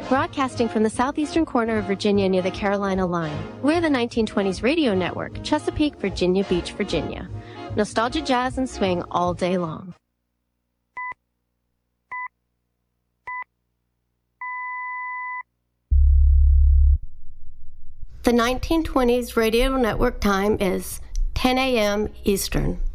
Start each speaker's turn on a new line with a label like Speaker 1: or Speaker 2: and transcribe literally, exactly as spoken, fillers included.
Speaker 1: Broadcasting from the southeastern corner of Virginia near the Carolina line, we're the nineteen twenties Radio Network, Chesapeake, Virginia Beach, Virginia. Nostalgia, jazz, and swing all day long. The nineteen twenties Radio Network time is ten a m Eastern.